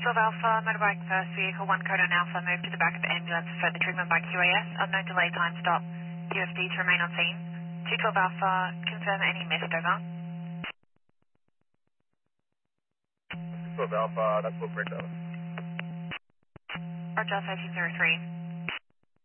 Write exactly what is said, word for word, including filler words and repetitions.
twelve Alpha, motorbike first, vehicle one code on Alpha, move to the back of the ambulance for further treatment by Q A S. Unknown delay time stop. U F D to remain on scene. two twelve Alpha, confirm any missed, over. twelve Alpha, that's what break over. Roger, thirteen zero three.